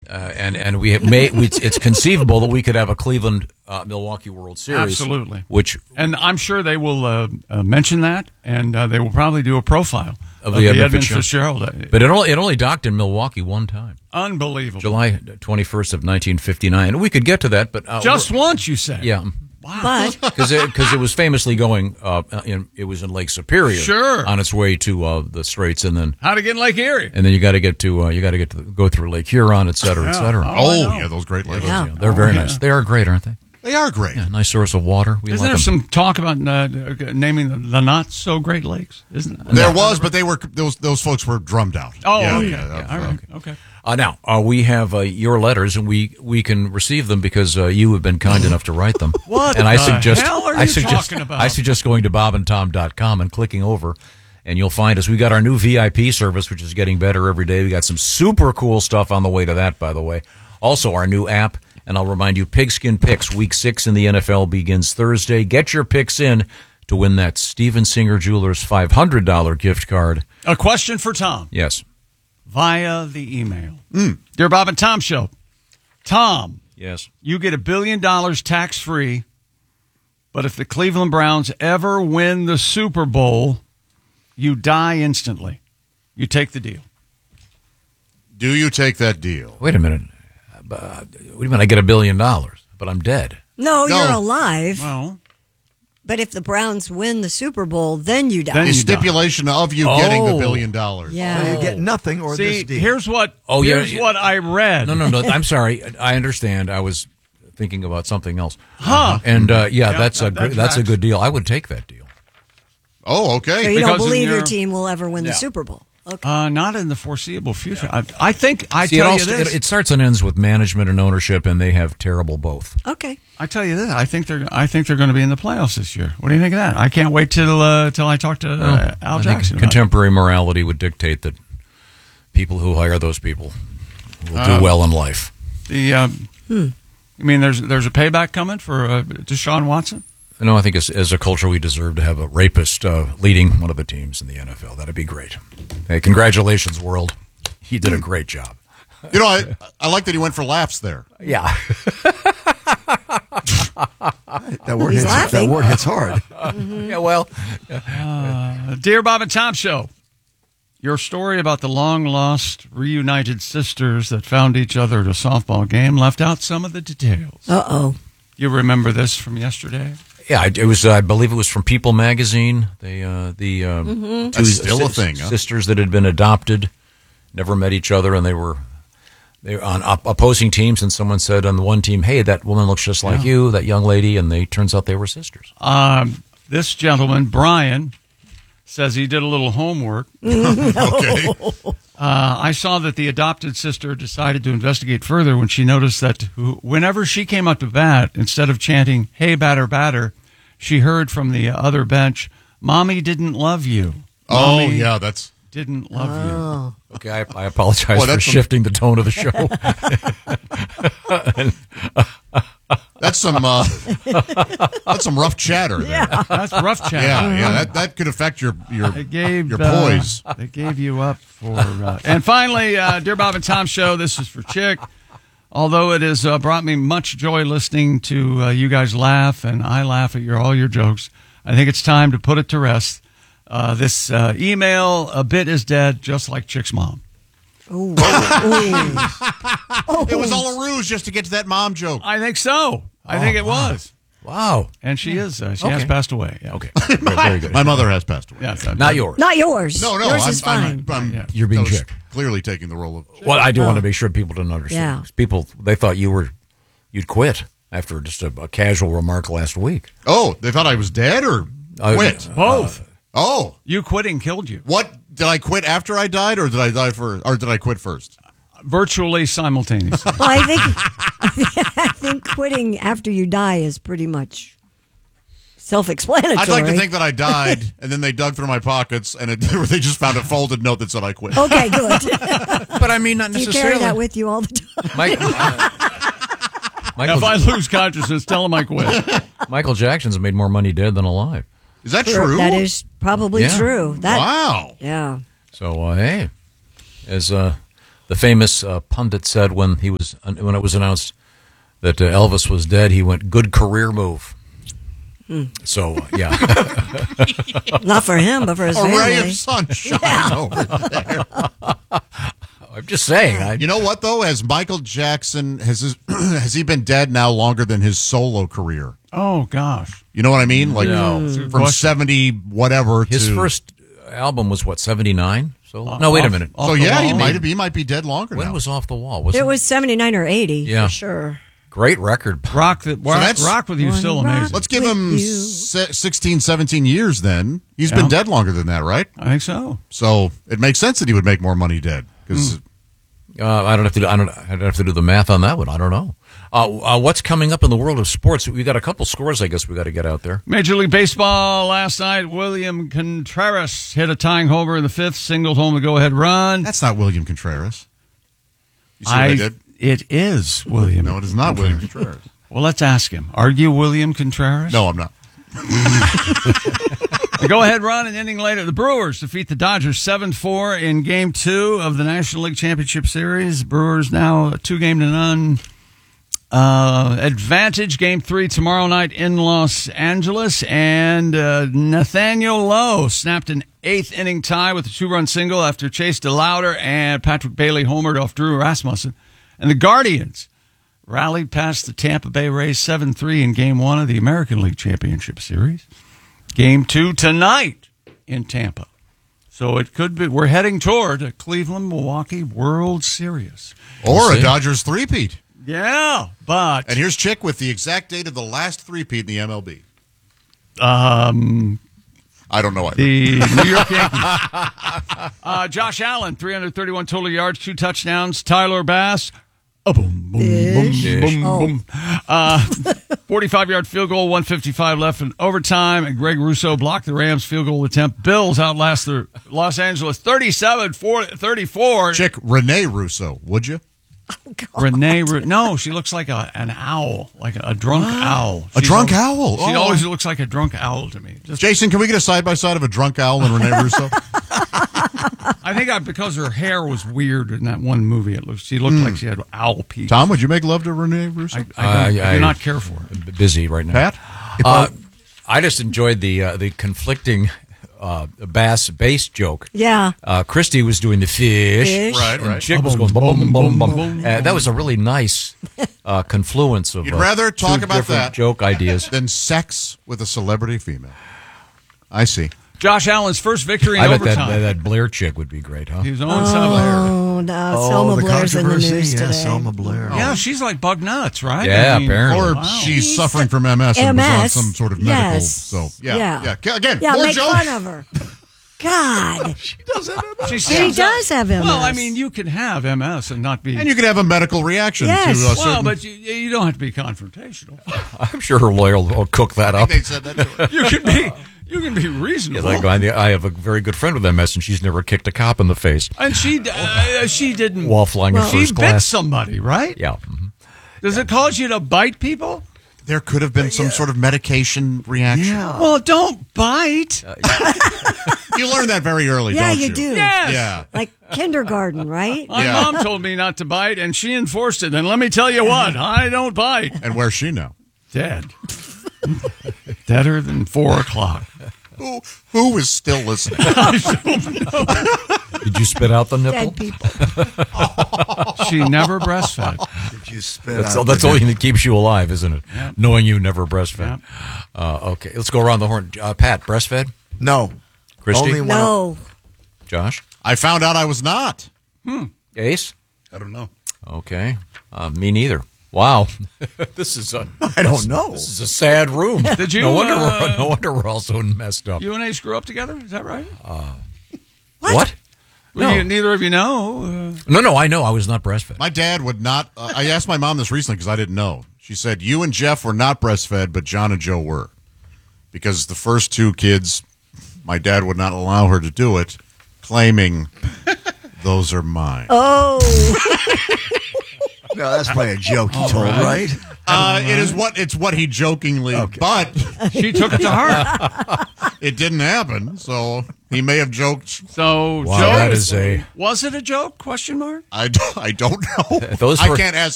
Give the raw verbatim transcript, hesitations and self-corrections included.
Uh, and and we have made we, it's conceivable that we could have a Cleveland uh, Milwaukee World Series. Absolutely. Which and I'm sure they will uh, uh, mention that, and uh, they will probably do a profile of, of the, the Edmund Edmund Fitzgerald. Fitzgerald. But it only it only docked in Milwaukee one time. Unbelievable. July twenty-first of nineteen fifty-nine. And we could get to that, but uh, just once, you said. Yeah. Wow. Because it, cause it was famously going, uh, in, it was in Lake Superior. Sure. On its way to uh, the Straits, and then how to get in Lake Erie, and then you got to get to uh, you got to get to go through Lake Huron, et cetera, et cetera. Yeah. Oh, oh yeah, those Great Lakes. Yeah, yeah. They're very oh, nice. Yeah. They are great, aren't they? They are great. Yeah, nice source of water. We Isn't like there them. some talk about uh, naming the, the not so Great Lakes? Isn't there? There was, but they were those those folks were drummed out. Oh, yeah, okay. yeah, Yeah, yeah, all right. okay. Okay. Uh, now, uh, we have uh, your letters, and we, we can receive them because uh, you have been kind enough to write them. What and I the suggest, hell are I you suggest, talking about? I suggest going to bob and tom dot com and clicking over, and you'll find us. We got our new V I P service, which is getting better every day. We got some super cool stuff on the way to that, by the way. Also, our new app, and I'll remind you, Pigskin Picks, Week six in the N F L begins Thursday. Get your picks in to win that Steven Singer Jewelers five hundred dollars gift card. A question for Tom. Yes. Via the email. Mm. Dear Bob and Tom Show. Tom. Yes. You get a billion dollars tax-free, but if the Cleveland Browns ever win the Super Bowl, you die instantly. You take the deal. Do you take that deal? Wait a minute. Uh, what do you mean I get a billion dollars, but I'm dead? No, No. you're alive. Well, But if the Browns win the Super Bowl, then you die. Then The you die. stipulation of you getting the Oh. billion dollars. yeah. So you get nothing or see, this deal. here's what Oh, yeah, here's yeah. what I read. No, no, no. I'm sorry. I understand. I was thinking about something else. Huh. And uh, yeah, Yeah, that's a that- great, that that's a tracks. good deal. I would take that deal. Oh, okay. So you Because don't in believe your your- team will ever win Yeah. the Super Bowl. Okay. Uh, not in the foreseeable future. I, I think I See, it, tell all you st- this. it, it starts and ends with management and ownership, and they have terrible both. Okay. I tell you this. I think they're. I think they're going to be in the playoffs this year. What do you think of that? I can't wait till uh, till I talk to uh, Al I think Jackson. about it. contemporary morality would dictate that people who hire those people will do Uh, well in life. The. Um, I mean, there's there's a payback coming for uh, Deshaun Watson. No, I think as, as a culture, we deserve to have a rapist uh, leading one of the teams in the N F L. That'd be great. Hey, congratulations, world. He did a great job. You know, I I like that he went for laughs there. Yeah. that word He's hits, that laughing. word hits hard. Yeah, well, Uh, Dear Bob and Tom Show, your story about the long-lost reunited sisters that found each other at a softball game left out some of the details. Uh-oh. You remember this from yesterday? yeah, it was. Uh, I believe it was from People magazine. They, uh, the uh, two That's still a sis- thing, huh? sisters that had been adopted, never met each other, and they were they were on op- opposing teams. And someone said on the one team, "Hey, that woman looks just like you, that young lady," and they turns out they were sisters. Um, this gentleman, Brian, says he did a little homework. Okay. Uh, I saw that the adopted sister decided to investigate further when she noticed that wh- whenever she came up to bat, instead of chanting, "Hey, batter, batter," she heard from the other bench, "Mommy didn't love you. Oh, Mommy yeah, that's didn't love you." Okay, I, I apologize Well, for that's some- shifting the tone of the show. that's some uh, that's some rough chatter there. That's rough chat. Yeah, yeah, that, that could affect your your They gave, your uh, poise. they gave you up for. Uh, and finally, uh, Dear Bob and Tom Show, this is for Chick. Although it has uh, brought me much joy listening to uh, you guys laugh, and I laugh at your all your jokes, I think it's time to put it to rest. Uh, this uh, email, a bit is dead, just like Chick's mom. Ooh. Ooh. It was all a ruse just to get to that mom joke. I think so. I think it was. Wow. And she is. Uh, she has Okay. passed away. Yeah. Okay. Very, very good. My mother has passed away. Yes, uh, Not yours. Not yours. No, no, Yours I'm, is fine. I'm, I'm, Yeah. You're being I was Chick. clearly taking the role of. Well, I do want to make sure people didn't understand. Yeah. People, they thought you were, you'd quit after just a, a casual remark last week. Oh, they thought I was dead or Uh, quit. Both. Oh, You quitting killed you. what did I quit after I died, or did I die first, or did I quit first? Virtually simultaneously. Well, I think I think quitting after you die is pretty much self-explanatory. I'd like to think that I died, and then they dug through my pockets, and it, they just found a folded note that said I quit. Okay, good. But I mean, not Do you necessarily. carry that with you all the time? Mike, uh, Michael, If I lose consciousness, tell him I quit. Michael Jackson's made more money dead than alive. Is that true? That is probably Yeah. true. That, Wow. Yeah. So, uh, hey, as uh, the famous uh, pundit said when he was when it was announced that uh, Elvis was dead, he went, "Good career move." Mm. So uh, yeah, not for him, but for his a family. ray of sunshine yeah. over there. I'm just saying. I, you know what though? Has Michael Jackson has his, has he been dead now longer than his solo career? Oh gosh, you know what I mean? Like no. from seventy whatever. His to, first album was what, seventy-nine? So uh, no, wait off, a minute. So yeah, he might he might be dead longer. When now. was Off the Wall? Was it, it was seventy-nine or eighty. Yeah, for sure. Great record. Rock that rock, so rock with you is still amazing. Let's give him sixteen, seventeen years then. He's yeah. been dead longer than that, right? I think so. So it makes sense that he would make more money dead. Because mm. uh, I don't have to. Do, I don't. I don't have to do the math on that one. I don't know. Uh, uh, what's coming up in the world of sports? We got a couple scores. I guess we got to get out there. Major League Baseball last night. William Contreras hit a tying homer in the fifth, singled home the go-ahead run. That's not William Contreras. You see I, what I did? It is William. No, it is not William Contreras. Well, let's ask him. Are you William Contreras? No, I'm not. The go-ahead run an inning later. The Brewers defeat the Dodgers seven four in Game two of the National League Championship Series. Brewers now two-game to none uh, advantage. Game three tomorrow night in Los Angeles. And uh, Nathaniel Lowe snapped an eighth-inning tie with a two-run single after Chase DeLauder and Patrick Bailey homered off Drew Rasmussen. And the Guardians rallied past the Tampa Bay Rays seven three in Game one of the American League Championship Series. Game two tonight in Tampa. So it could be, we're heading toward a Cleveland-Milwaukee World Series. Or a Dodgers three-peat. Yeah, but... And here's Chick with the exact date of the last three-peat in the M L B. Um... I don't know. What the New York Yankees. uh, Josh Allen, three hundred thirty-one total yards, two touchdowns. Tyler Bass... Oh, boom, boom, Ish. boom, boom, oh. boom. Uh, forty-five-yard field goal, one fifty-five left in overtime, and Greg Russo blocked the Rams' field goal attempt. Bills outlast the Los Angeles thirty-seven thirty-four. Chick, Renee Russo, would you? Oh, God. Renee, Ru- no, she looks like a, an owl, like a, a drunk owl. A She's drunk always, owl? She Oh. always looks like a drunk owl to me. Just, Jason, can we get a side-by-side of a drunk owl and Renee Russo? I think I, because her hair was weird in that one movie, it looked, she looked Mm. like she had owl peaks. Tom, would you make love to Renee Russo? I, I, don't, I- I do I- not care for her. I'm busy right now. Pat? Uh, I just enjoyed the uh, the conflicting uh, bass bass joke. Yeah. Uh, Christy was doing the fish, Fish. Right, and right. Chick was going boom, boom, boom, boom. Uh, that was a really nice uh, confluence of. You'd uh, rather talk two about different that joke ideas. Than sex with a celebrity female. I see. Josh Allen's first victory in I bet that, overtime. that Blair chick would be great, huh? He was on Selma. Oh, no. Selma the Blair's in the controversy. news Yeah, today. Selma Blair. Yeah, she's like bug nuts, right? Yeah, I mean, apparently. Or wow. she's He's- suffering from M S and was on M S, some sort of medical. yes. So, yeah. Yeah. Yeah. Again, Yeah, more make jokes. fun of her. God. She She seems- does have M S. Well, I mean, you can have M S and not be. And you can have a medical reaction Yes. to a well, certain... but you, you don't have to be confrontational. I'm sure her lawyer will cook that up. They said that to her. You can be. You can be reasonable. Yes, I, go, I have a very good friend with M S, and she's never kicked a cop in the face And she uh, she didn't. while flying in she first bit class. somebody, right? Yeah. mhm. Does it cause you to bite people? There could have been some sort of medication reaction. Well, don't bite. You learn that very early, yeah, don't you you? do. Yes. Yeah. Like kindergarten, right? My Yeah. mom told me not to bite, and she enforced it. And let me tell you what, I don't bite. And where's she now? Dead. Deader than four o'clock. Who, who is still listening? Did you spit out the nipple? Dead people. She never breastfed. Did you spit That's, out all, that's the- all that keeps you alive, isn't it? Yep. Knowing you never breastfed. Yep. Uh, okay, let's go around the horn. Uh, Pat, breastfed? No. Christy? Only when No. Josh? I found out I was not. Ace? I don't know. Okay. Uh, me neither. Wow. this is a I don't know. this is a sad room. Did you, No wonder, uh, we're, no wonder we're all so messed up. You and Ace grew up together? Is that right? What? Well, No. you- neither of you know. Uh, No, no, I know. I was not breastfed. My dad would not. Uh, I asked my mom this recently because I didn't know. She said, you and Jeff were not breastfed, but John and Joe were. Because the first two kids, my dad would not allow her to do it, claiming those are mine. Oh. No, that's probably a joke he told, right? Uh, it is what it's what he jokingly, but she took it to heart. it didn't happen. So He may have joked. So, Wow, joke, that is a- was it a joke? Question mark. I, d- I don't know. Those I were- can't ask